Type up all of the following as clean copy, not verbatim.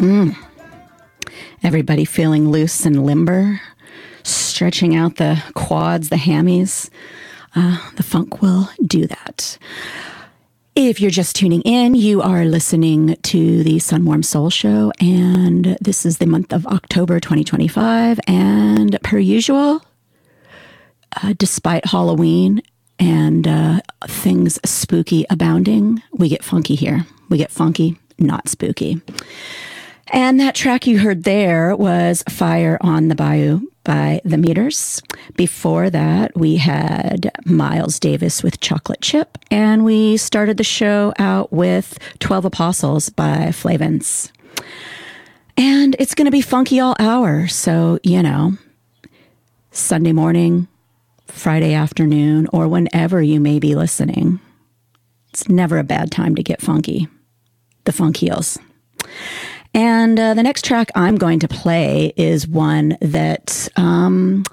Everybody feeling loose and limber, stretching out the quads, the hammies. The funk will do that. If you're just tuning in, you are listening to the Sunwarm Soul Show, and this is the month of October 2025. And per usual, despite Halloween and things spooky abounding, we get funky here. We get funky, not spooky. And that track you heard there was Fire on the Bayou by The Meters. Before that, we had Miles Davis with Chocolate Chip. And we started the show out with 12 Apostles by Flavins. And it's going to be funky all hour. So, Sunday morning, Friday afternoon, or whenever you may be listening, it's never a bad time to get funky. The Funk Heals. And the next track I'm going to play is one that, in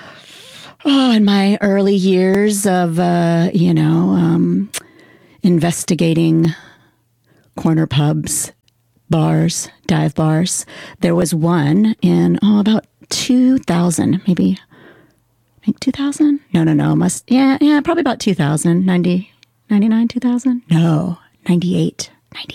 my early years of, investigating corner pubs, bars, dive bars, there was one in, about 2000, maybe, I think 2000? No, probably about 2000, 99, 2000? No, 98.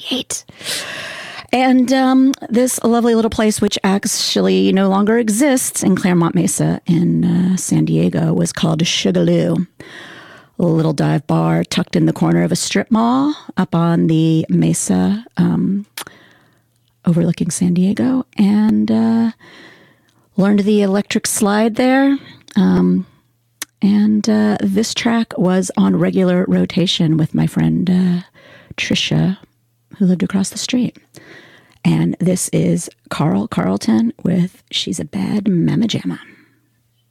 And this lovely little place, which actually no longer exists in Claremont Mesa in San Diego, was called Sugarloo. A little dive bar tucked in the corner of a strip mall up on the Mesa overlooking San Diego. And learned the electric slide there. And this track was on regular rotation with my friend Trisha, who lived across the street. And this is Carl Carlton with She's a Bad Mamma Jamma.